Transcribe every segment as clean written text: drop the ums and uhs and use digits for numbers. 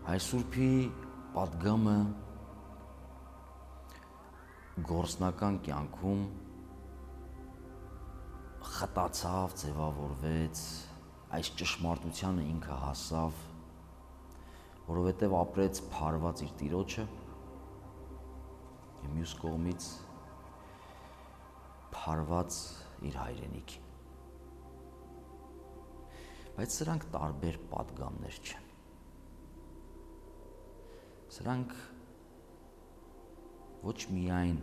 Հայր Սուրբի պատգամը գործնական կյանքում խտացավ, ձևավորվեց, այս ճշմարտությանը ինքը հասավ, որովհետև ապրեց փարված իր տիրոջը և մյուս կողմից փարված իր հայրենիքին։ Բայց սրանք տարբեր պատգամներ չեն։ Սրանք ոչ միայն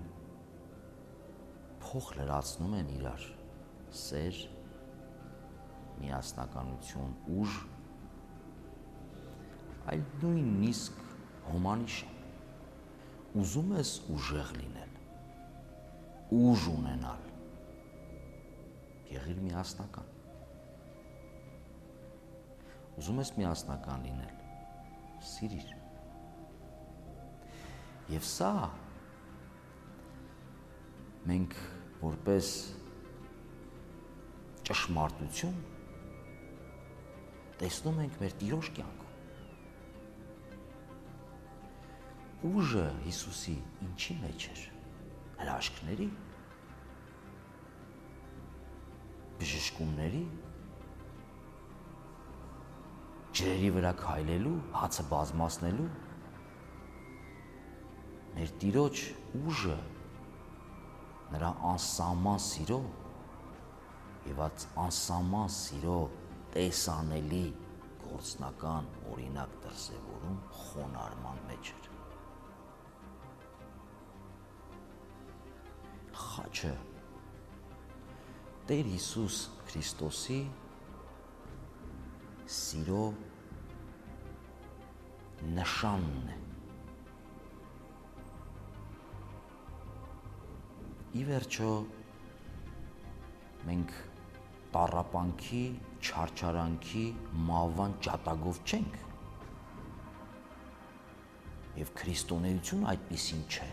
փոխ լրացնում են իրար սեր, միասնականություն, ուժ, այլ նույնիսկ հոմանիշ են։ Ուզում ես ուժեղ լինել, ուժ ունենալ, եղիր միասնական։ Ուզում ես միասնական լինել, սիրիր։ Եվ սա մենք որպես ճշմարտություն տեսնում ենք մեր Տիրոջ կյանքում։ Ուժը Հիսուսի ինչի մեջ էր, հրաշքների, բժշկումների, ջրերի վրա քայլելու, հացը բազմացնելու։ Մեր Տիրոջ ուժը նրա անսահման սիրո և անսահման սիրո տեսանելի գործնական օրինակ դրսևորում խոնարհման մեջ էր։ Խաչը Տեր Հիսուս Քրիստոսի սիրո նշանն է։ Ի վերջո մենք տառապանքի, չարչարանքի, մահվան ջատագով չենք։ Եվ քրիստոնեություն այդպիսին չէ։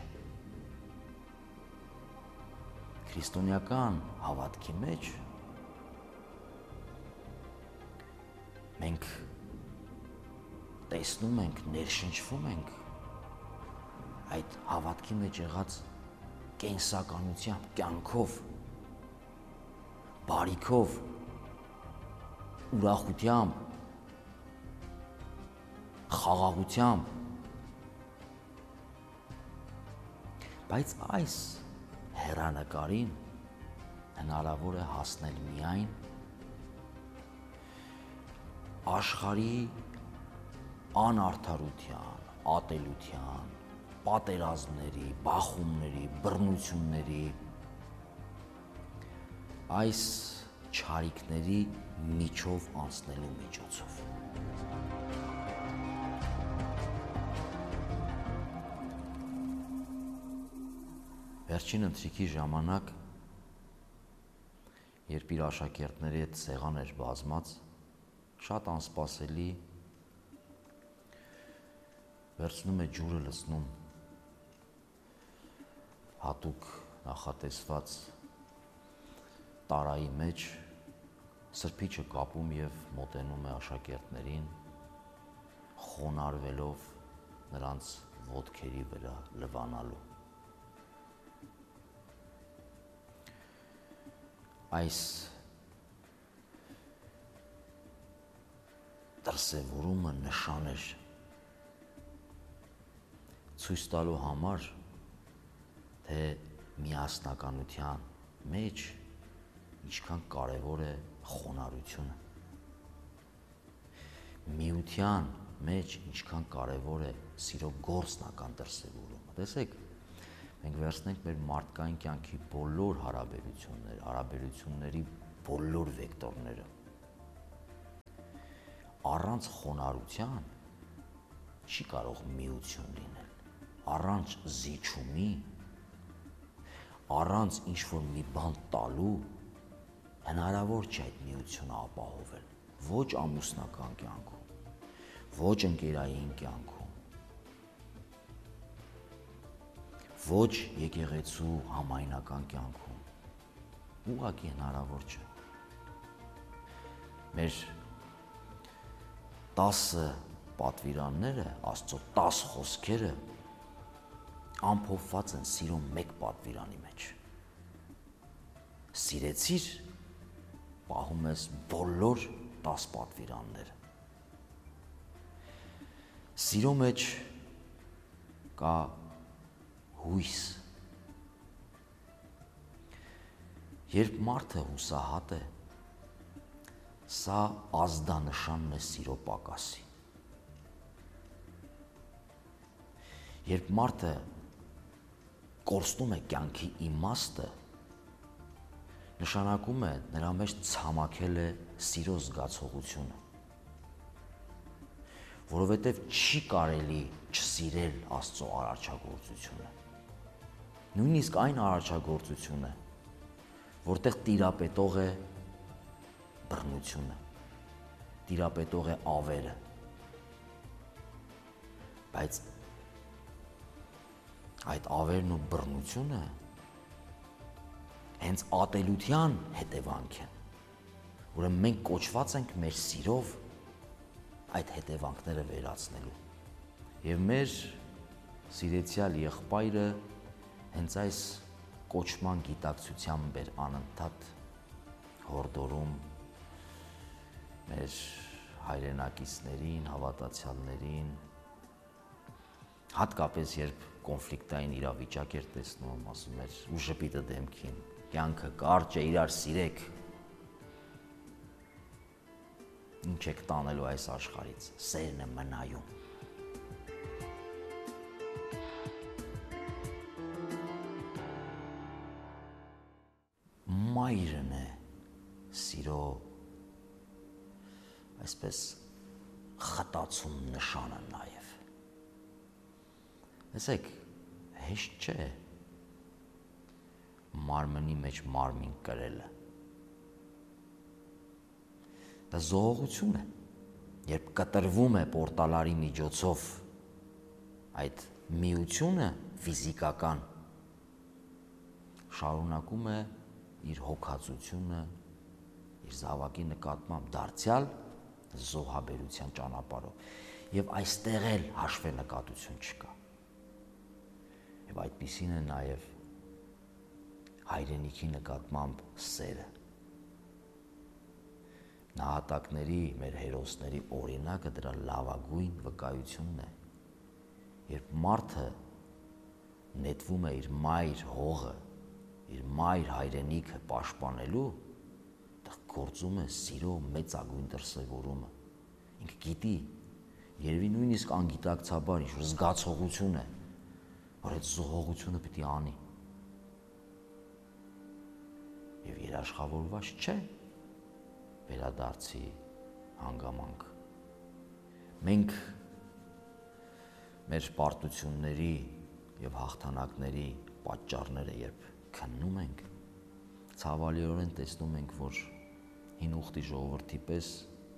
Քրիստոնեական հավատքի մեջ մենք տեսնում ենք, ներշնչվում ենք այդ հավատքի մեջ եղած կենսականությամբ, կյանքով, բարիքով, ուրախությամբ, խաղաղությամբ, բայց այս հեռանկարին հնարավոր է հասնել միայն աշխարհի անարդարության, ատելության, պատերազմների, բախումների, բռնությունների, այս չարիքների միջով անցնելու միջոցով։ Վերջին ընթրիքի ժամանակ, երբ իր աշակերտների հետ սեղան էր բազմած, շատ անսպասելի վերցնում է ջուրը լցնում հատուկ նախատեսված տարայի մեջ, սրբիչը կապում և մոտենում է աշակերտներին, խոնարհվելով նրանց ոտքերի վրա լվանալու։ Այս դրսևորումը նշան էր ցույց տալու համար, թե միասնականության մեջ ինչքան կարևոր է խոնարհությունը։ Միության մեջ ինչքան կարևոր է սիրո գործնական դրսևորումը։ Տեսեք, մենք վերցնենք մեր մարդկային կյանքի բոլոր հարաբերությունների բոլոր վեկտորները։ Առանց խոնարհության չի կարող միություն լինել, առանց զիջումի, առանց ինչ-որ մի բան տալու հնարավոր չէ այդ միությունը ապահովել, ոչ ամուսնական կյանքում, ոչ ընկերային կյանքում, ոչ եկեղեցու համայնական կյանքում, ուղղակի հնարավոր չէ։ Մեր 10 պատվիրանները, Աստծո 10 խոսքերը ամփոփված են սիրո մեկ պատվիրանի մեջ։ Սիրեցիր, պահում ես բոլոր 10 պատվիրանները։ Սիրո մեջ կա հույս։ Երբ մարդը հուսահատ է, սա ազդանշանն է սիրո պակասի։ Երբ մարդը կորցնում է կյանքի իմաստը, նշանակում է նրա մեջ ցամաքել է սիրո զգացողությունը, որովհետև չի կարելի չսիրել Աստծո արարչագործությունը։ Նույնիսկ այն արարչագործությունը, որտեղ տիրապետող է բռնությունը, տիրապետող է ավերը, բայց այդ ավերն ու բռնությունը հենց ատելության հետևանք են, ուրեմն մենք կոչված ենք մեր սիրով այդ հետևանքները վերացնելու։ Եվ մեր սիրեցյալ եղբայրը հենց այս կոչման գիտակցությամբ էր անընդհատ հորդորում մեր հայրենակիցներին, հավատացյալներին, հատկապես երբ կոնֆլիկտային իրավիճակ էր տեսնում, ասում էր ու ժպիտը դեմքին, կյանքը կարճ է, իրար սիրեք։ Ինչ եք տանելու այս աշխարհից, սերն է մնայուն։ Մայրն է սիրո այսպես խտացում նշանը նաև։ Տեսեք, հեշտ չէ մարմնի մեջ մարմին կրելը։ Դա զոհողություն է, երբ կտրվում է պորտալարի միջոցով այդ միությունը ֆիզիկական, շարունակում է իր հոգացությունը, իր զավակի նկատմամբ դարձյալ զոհաբերության ճանապարհով։ Եվ այստեղ էլ հաշվենկատություն չկա։ Եվ այդպիսին է նաև հայրենիքի նկատմամբ սերը։ Նահատակների, մեր հերոսների օրինակը դրա լավագույն վկայությունն է։ Երբ մարդը նետվում է իր մայր հողը, իր մայր հայրենիքը պաշտպանելու, դա գործում է սիրո մեծագույն դրսևորումը։ Ինքը գիտի, երևի նույնիսկ անգիտակցաբար ինչ-որ զգացողություն է, որ այդ զոհողությունը պիտի անի։ Եվ երաշխավորված չէ վերադարձի հանգամանք։ Մենք մեր պարտությունների եւ հաղթանակների պատճառները երբ քննում ենք, ցավալիորեն տեսնում ենք, որ հին ուխտի ժողովրդի պես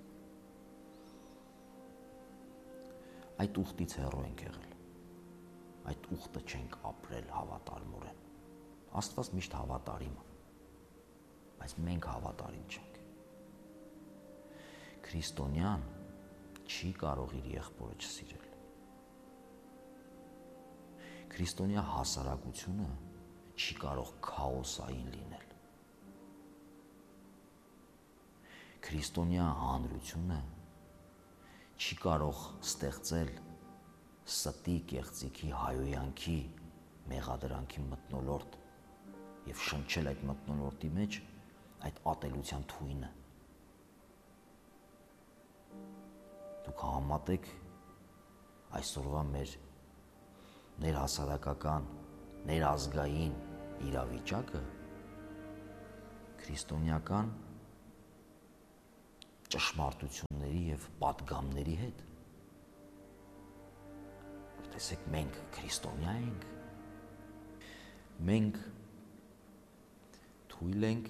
այդ ուխտից հեռու ենք եղել, այդ ուխտը չենք ապրել հավատարմորեն։ Աստված միշտ հավատարիմ է, բայց մենք հավատարիմ չենք։ Քրիստոնյան չի կարող իր եղբորը չսիրել։ Քրիստոնյա հասարակությունը չի կարող քաոսային լինել։ Քրիստոնյա հանրությունը չի կարող ստեղծել ստի, կեղծիքի, հայոյանքի, մեղադրանքի մթնոլորտ եւ շնչել այդ մթնոլորտի մեջ այդ ատելության թույնը։ Դուք համատեք այսօրվա մեր ներհասարակական, ներազգային իրավիճակը քրիստոնեական ճշմարտությունների եւ պատգամների հետ։ Տեսեք, մենք քրիստոնյա ենք, մենք թույլ ենք,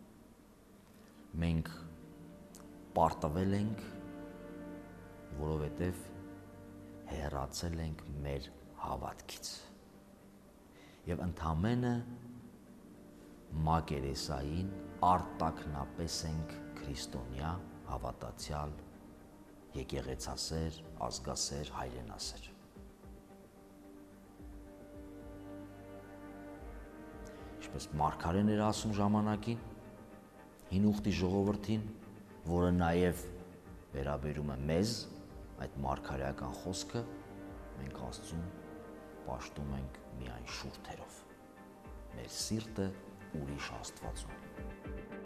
մենք պարտվել ենք, որովհետև հեռացել ենք մեր հավատքից եւ ընդամենը մակերեսային արտակնապես ենք քրիստոնյա հավատացյալ եկեղեցասեր, ազգասեր, հայրենասեր։ Ինչպես Մարգարեն էր ասում ժամանակին, հին ուխտի ժողովրդին, որը նաև վերաբերում է մեզ, այդ մարգարեական խոսքը մենք Աստծուն պաշտում ենք միայն շուրթերով, մեր սիրտը ուրիշ Աստվածուն։